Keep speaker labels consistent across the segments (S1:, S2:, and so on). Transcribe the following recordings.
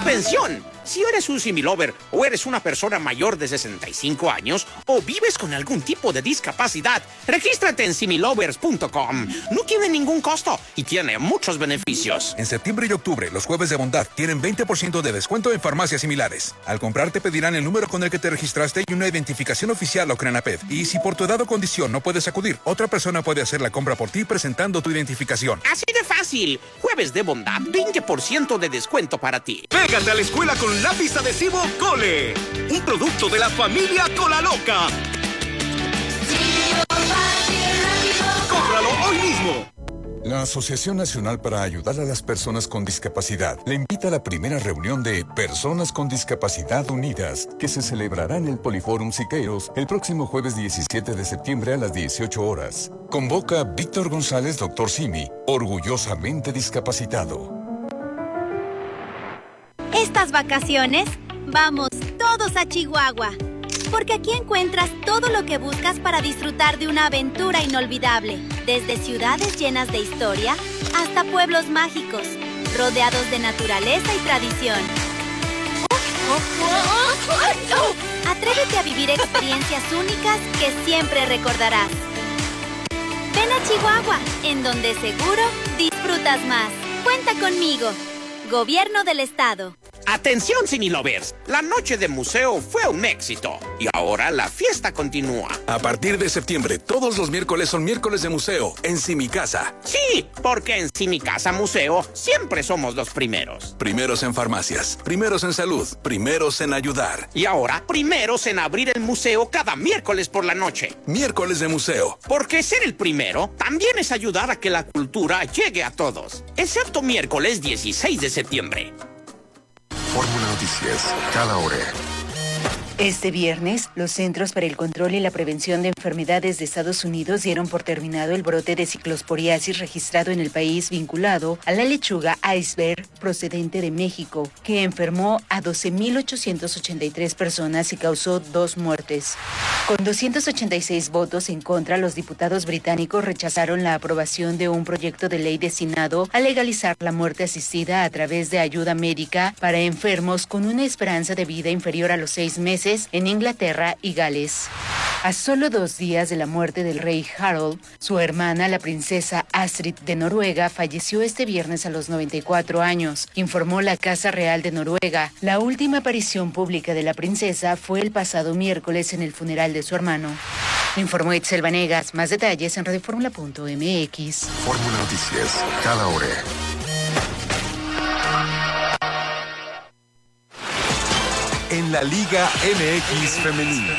S1: ¡Atención! Si eres un similover o eres una persona mayor de 65 años o vives con algún tipo de discapacidad, regístrate en similovers.com. No tiene ningún costo y tiene muchos beneficios.
S2: En septiembre y octubre, los jueves de bondad tienen 20% de descuento en farmacias similares. Al comprar te pedirán el número con el que te registraste y una identificación oficial o Crenaped. Y si por tu edad o condición no puedes acudir, otra persona puede hacer la compra por ti presentando tu identificación.
S1: Así de fácil. Jueves de bondad, 20% de descuento para ti.
S3: Pégate a la escuela con lápiz adhesivo Cole, un producto de la familia Cola Loca. ¡Cómpralo hoy mismo!
S4: La Asociación Nacional para Ayudar a las Personas con Discapacidad le invita a la primera reunión de Personas con Discapacidad Unidas, que se celebrará en el Poliforum Siqueiros el próximo jueves 17 de septiembre a las 18 horas. Convoca Víctor González, Dr. Simi, orgullosamente discapacitado.
S5: Estas vacaciones, vamos todos a Chihuahua, porque aquí encuentras todo lo que buscas para disfrutar de una aventura inolvidable, desde ciudades llenas de historia hasta pueblos mágicos, rodeados de naturaleza y tradición. Atrévete a vivir experiencias únicas que siempre recordarás. Ven a Chihuahua, en donde seguro disfrutas más. Cuenta conmigo. Gobierno del Estado.
S1: Atención, Similovers. La noche de museo fue un éxito y ahora la fiesta continúa.
S2: A partir de septiembre, todos los miércoles son miércoles de museo en Simicasa.
S1: Sí, porque en Simicasa Museo siempre somos los primeros.
S2: Primeros en farmacias, primeros en salud, primeros en ayudar.
S1: Y ahora, primeros en abrir el museo cada miércoles por la noche.
S2: Miércoles de museo.
S1: Porque ser el primero también es ayudar a que la cultura llegue a todos. Excepto miércoles 16 de septiembre.
S6: Fórmula Noticias, cada hora.
S7: Este viernes, los Centros para el Control y la Prevención de Enfermedades de Estados Unidos dieron por terminado el brote de ciclosporiasis registrado en el país vinculado a la lechuga iceberg procedente de México, que enfermó a 12.883 personas y causó 2 muertes. Con 286 votos en contra, los diputados británicos rechazaron la aprobación de un proyecto de ley destinado a legalizar la muerte asistida a través de ayuda médica para enfermos con una esperanza de vida inferior a los 6 meses en Inglaterra y Gales. A solo 2 días de la muerte del rey Harald, su hermana, la princesa Astrid de Noruega, falleció este viernes a los 94 años, informó la Casa Real de Noruega. La última aparición pública de la princesa fue el pasado miércoles en el funeral de su hermano. Informó Itzel Vanegas. Más detalles en radioformula.mx.
S6: Fórmula Noticias, cada hora.
S8: En la Liga MX Femenil.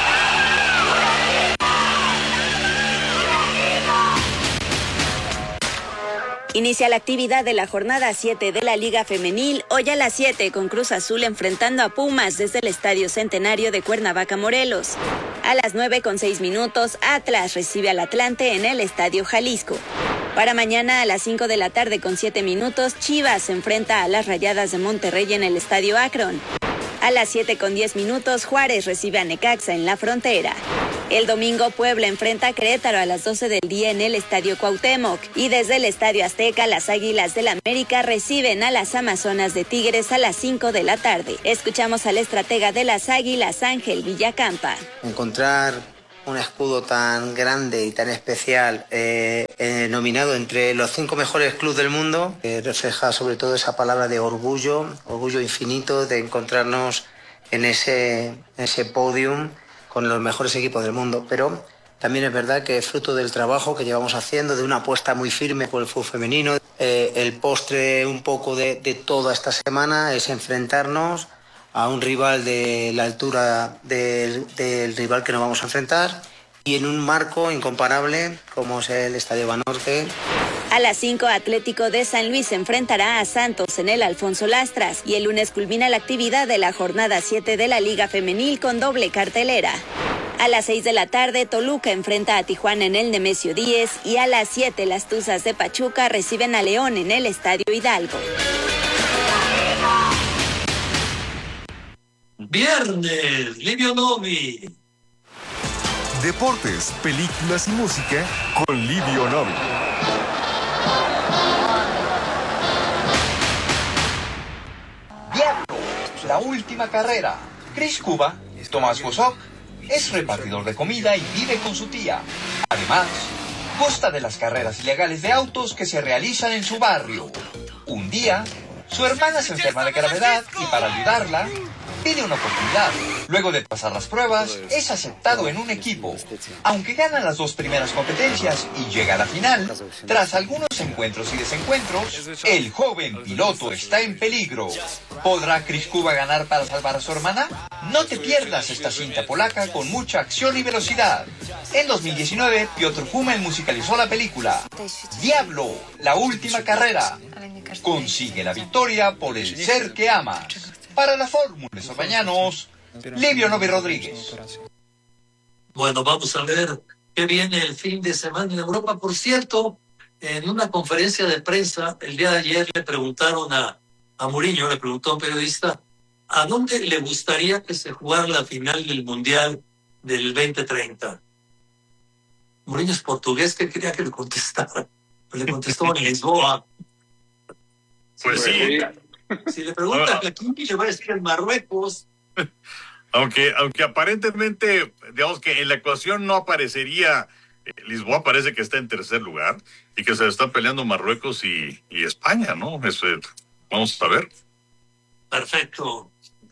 S9: Inicia la actividad de la jornada 7 de la Liga Femenil, hoy a las 7 con Cruz Azul enfrentando a Pumas desde el Estadio Centenario de Cuernavaca, Morelos. A las 9:06, Atlas recibe al Atlante en el Estadio Jalisco. Para mañana a las 5 de la tarde con 7 minutos, Chivas se enfrenta a las Rayadas de Monterrey en el Estadio Akron. A las 7:10, Juárez recibe a Necaxa en la Frontera. El domingo, Puebla enfrenta a Querétaro a las 12 del día en el Estadio Cuauhtémoc. Y desde el Estadio Azteca, las Águilas del América reciben a las Amazonas de Tigres a las 5 de la tarde. Escuchamos al estratega de las Águilas, Ángel Villacampa.
S10: Encontrar un escudo tan grande y tan especial nominado entre los 5 mejores clubes del mundo, refleja sobre todo esa palabra de orgullo infinito de encontrarnos en ese podium con los mejores equipos del mundo. Pero también es verdad que es fruto del trabajo que llevamos haciendo, de una apuesta muy firme por el fútbol femenino. El postre un poco de toda esta semana es enfrentarnos a un rival de la altura del rival que nos vamos a enfrentar y en un marco incomparable como es el Estadio Banorte.
S9: A las 5, Atlético de San Luis se enfrentará a Santos en el Alfonso Lastras y el lunes culmina la actividad de la jornada 7 de la Liga Femenil con doble cartelera. A las 6 de la tarde, Toluca enfrenta a Tijuana en el Nemesio 10 y a las 7, las Tuzas de Pachuca reciben a León en el Estadio Hidalgo.
S11: Viernes, Livio Novi.
S8: Deportes, películas y música con Livio Novi.
S12: Viernes La última carrera. Chris Cuba, Tomás Bosok, es repartidor de comida y vive con su tía. Además, gosta de las carreras ilegales de autos que se realizan en su barrio. Un día, su hermana se enferma de gravedad y para ayudarla, pide una oportunidad. Luego de pasar las pruebas, es aceptado en un equipo. Aunque gana las 2 primeras competencias y llega a la final, tras algunos encuentros y desencuentros, el joven piloto está en peligro. ¿Podrá Chris Cuba ganar para salvar a su hermana? No te pierdas esta cinta polaca con mucha acción y velocidad. En 2019, Piotr Hummel musicalizó la película Diablo, la última carrera. Consigue la victoria por el ser que amas. Para la Fórmula Mañanos, Livio Novi Rodríguez.
S11: Bueno, vamos a ver qué viene el fin de semana en Europa. Por cierto, en una conferencia de prensa, el día de ayer le preguntaron a Mourinho, le preguntó a un periodista, ¿a dónde le gustaría que se jugara la final del Mundial del 2030? Mourinho es portugués, ¿qué quería que le contestara? Le contestó en Lisboa.
S13: Pues sí.
S11: Si le preguntan a Kimi, le va a decir en Marruecos.
S13: Aunque aparentemente, digamos que en la ecuación no aparecería, Lisboa parece que está en tercer lugar y que se están peleando Marruecos y España, ¿no? Vamos a ver.
S11: Perfecto.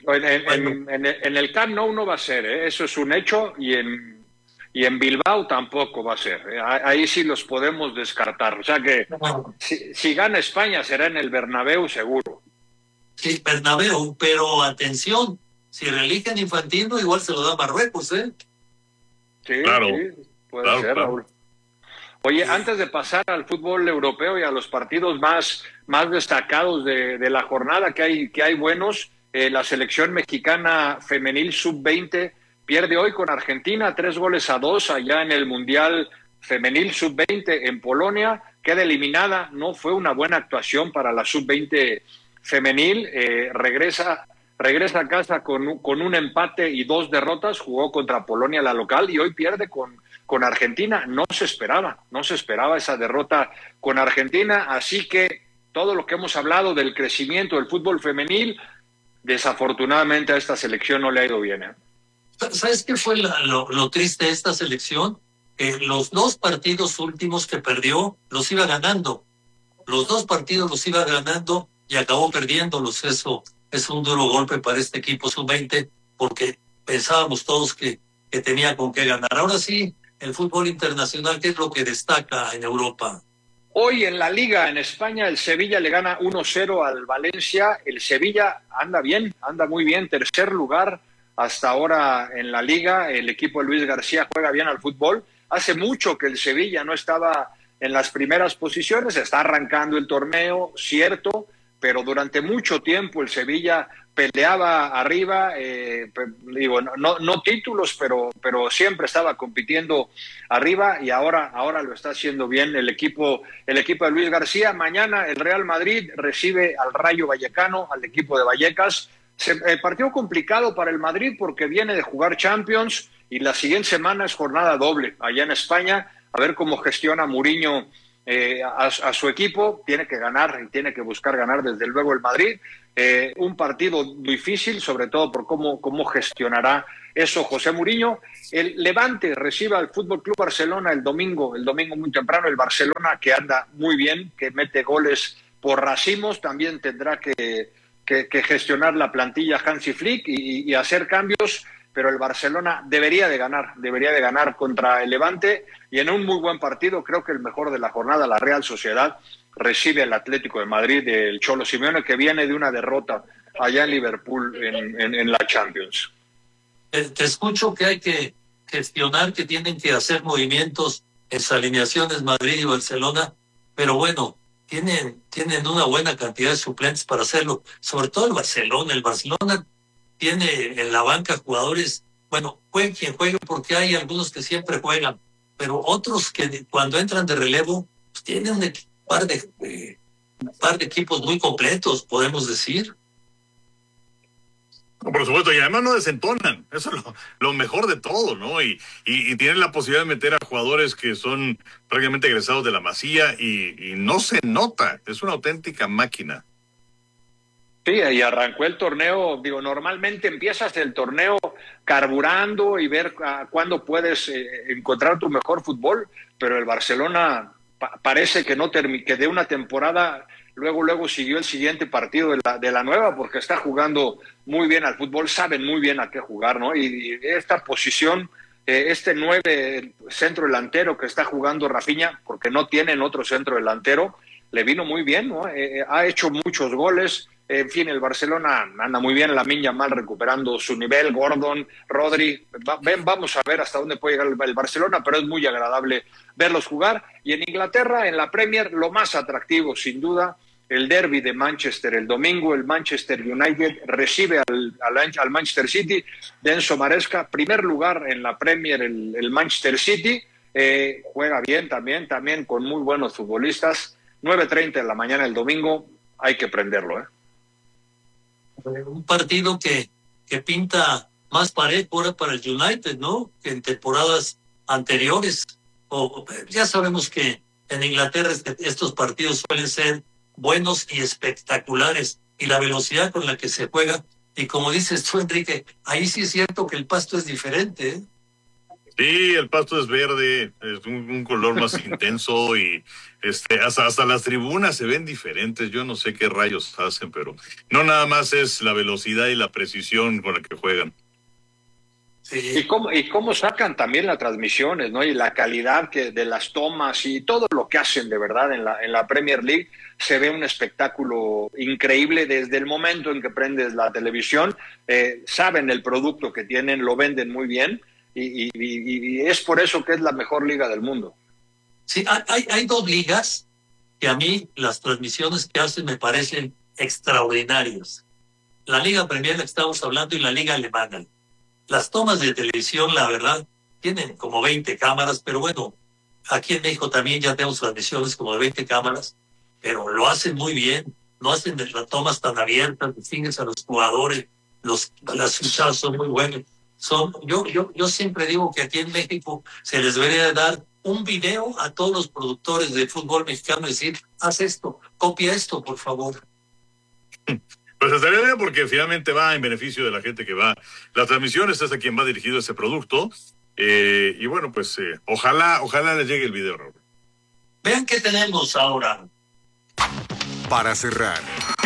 S14: En el Camp Nou no va a ser, eso es un hecho, y en Bilbao tampoco va a ser. Ahí sí los podemos descartar. O sea que si gana España será en el Bernabéu seguro.
S11: Sí, Bernabéu, pero atención, si reeligen Infantino, igual se lo da Marruecos, ¿eh?
S14: Sí, claro. Sí, puede ser, Raúl. Oye, antes de pasar al fútbol europeo y a los partidos más destacados de la jornada, que hay buenos, la selección mexicana femenil sub-20 pierde hoy con Argentina 3-2 allá en el Mundial Femenil sub-20 en Polonia, queda eliminada, no fue una buena actuación para la sub-20 femenil, regresa a casa con un empate y 2 derrotas, jugó contra Polonia la local y hoy pierde con Argentina. No se esperaba esa derrota con Argentina, así que todo lo que hemos hablado del crecimiento del fútbol femenil, desafortunadamente a esta selección no le ha ido bien.
S11: ¿Sabes qué fue lo triste de esta selección? Los 2 partidos últimos que perdió los iba ganando. Los 2 partidos los iba ganando y acabó perdiéndolos. Eso es un duro golpe para este equipo sub-20 porque pensábamos todos que tenía con qué ganar. Ahora sí, el fútbol internacional, ¿qué es lo que destaca en Europa?
S14: Hoy en la Liga en España el Sevilla le gana 1-0 al Valencia. El Sevilla anda bien, anda muy bien, tercer lugar hasta ahora en la Liga. El equipo de Luis García juega bien al fútbol. Hace mucho que el Sevilla no estaba en las primeras posiciones, está arrancando el torneo, cierto, pero durante mucho tiempo el Sevilla peleaba arriba, no títulos, pero siempre estaba compitiendo arriba y ahora lo está haciendo bien el equipo de Luis García. Mañana el Real Madrid recibe al Rayo Vallecano, al equipo de Vallecas. Partido complicado para el Madrid porque viene de jugar Champions y la siguiente semana es jornada doble allá en España. A ver cómo gestiona Mourinho a su equipo. Tiene que ganar y tiene que buscar ganar desde luego el Madrid. Un partido difícil, sobre todo por cómo gestionará eso José Mourinho. El Levante recibe al Fútbol Club Barcelona el domingo muy temprano. El Barcelona, que anda muy bien, que mete goles por racimos, también tendrá que gestionar la plantilla Hansi Flick y hacer cambios, pero el Barcelona debería de ganar contra el Levante, y en un muy buen partido, creo que el mejor de la jornada, la Real Sociedad recibe al Atlético de Madrid del Cholo Simeone, que viene de una derrota allá en Liverpool en la Champions.
S11: Te escucho que hay que gestionar, que tienen que hacer movimientos en sus alineaciones Madrid y Barcelona, pero bueno, tienen una buena cantidad de suplentes para hacerlo, sobre todo el Barcelona. El Barcelona tiene en la banca jugadores, bueno, juegue quien juegue, porque hay algunos que siempre juegan, pero otros que cuando entran de relevo, pues tienen un par de equipos muy completos, podemos decir.
S13: Por supuesto, y además no desentonan, eso es lo mejor de todo, ¿no? Y tienen la posibilidad de meter a jugadores que son prácticamente egresados de la Masía y no se nota, es una auténtica máquina.
S14: Sí, y arrancó el torneo, digo, normalmente empiezas el torneo carburando y ver cuándo puedes encontrar tu mejor fútbol, pero el Barcelona parece que no que de una temporada luego siguió el siguiente partido de la nueva, porque está jugando muy bien al fútbol, saben muy bien a qué jugar, ¿no? Y esta posición, este 9 centro delantero que está jugando Rafinha, porque no tienen otro centro delantero, le vino muy bien, ¿no? Ha hecho muchos goles. En fin, el Barcelona anda muy bien, Lamine Yamal recuperando su nivel, Gordon, Rodri. Vamos a ver hasta dónde puede llegar el Barcelona, pero es muy agradable verlos jugar. Y en Inglaterra, en la Premier, lo más atractivo, sin duda, el derbi de Manchester. El domingo, el Manchester United recibe al Manchester City de Enzo Maresca. Primer lugar en la Premier, el Manchester City. Juega bien también con muy buenos futbolistas. 9:30 de la mañana el domingo, hay que prenderlo,
S11: Un partido que pinta más parejo ahora para el United, ¿no? Que en temporadas anteriores. Ya sabemos que en Inglaterra estos partidos suelen ser buenos y espectaculares, y la velocidad con la que se juega. Y como dices tú, Enrique, ahí sí es cierto que el pasto es diferente, ¿eh?
S13: Sí, el pasto es verde, es un color más intenso y hasta las tribunas se ven diferentes. Yo no sé qué rayos hacen, pero no nada más es la velocidad y la precisión con la que juegan.
S14: Sí. Y cómo sacan también las transmisiones, ¿no? Y la calidad de las tomas y todo lo que hacen de verdad en la Premier League. Se ve un espectáculo increíble desde el momento en que prendes la televisión. Saben el producto que tienen, lo venden muy bien. Y es por eso que es la mejor liga del mundo.
S11: Sí, hay dos ligas que a mí las transmisiones que hacen me parecen extraordinarias. La Liga Premier, la que estamos hablando, y la Liga Alemana. Las tomas de televisión, la verdad, tienen como 20 cámaras, pero bueno, aquí en México también ya tenemos transmisiones como de 20 cámaras, pero lo hacen muy bien, no hacen las tomas tan abiertas, distingues a los jugadores, las fichadas son muy buenas. Yo siempre digo que aquí en México se les debería dar un video a todos los productores de fútbol mexicano y decir, haz esto, copia esto, por favor.
S13: Pues estaría bien, porque finalmente va en beneficio de la gente que va. Las transmisiones es a quien va dirigido ese producto. Y bueno, pues ojalá les llegue el video, Raúl.
S11: Vean qué tenemos ahora.
S8: Para cerrar.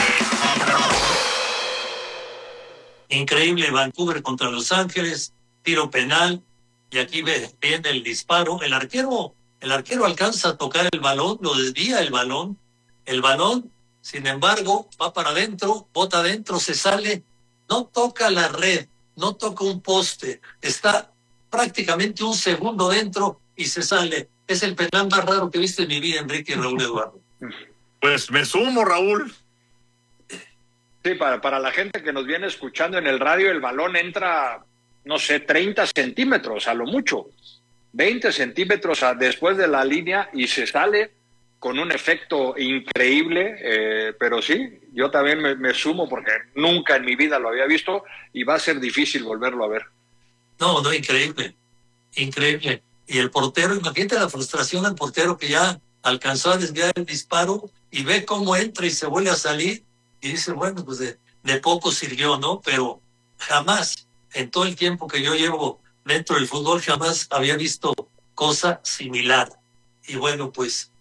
S11: Increíble, Vancouver contra Los Ángeles, tiro penal, y aquí viene el disparo. El arquero alcanza a tocar el balón, lo desvía el balón, sin embargo, va para adentro, bota adentro, se sale, no toca la red, no toca un poste, está prácticamente un segundo dentro y se sale. Es el penal más raro que he visto en mi vida, Enrique y Raúl Eduardo.
S13: Pues me sumo, Raúl.
S14: Sí, para la gente que nos viene escuchando en el radio, el balón entra, no sé, 30 centímetros a lo mucho, 20 centímetros después de la línea y se sale con un efecto increíble, pero sí, yo también me sumo porque nunca en mi vida lo había visto y va a ser difícil volverlo a ver.
S11: No, increíble. Y el portero, imagínate la frustración del portero que ya alcanzó a desviar el disparo y ve cómo entra y se vuelve a salir. Y dice, bueno, pues de poco sirvió, ¿no? Pero jamás, en todo el tiempo que yo llevo dentro del fútbol, jamás había visto cosa similar. Y bueno, pues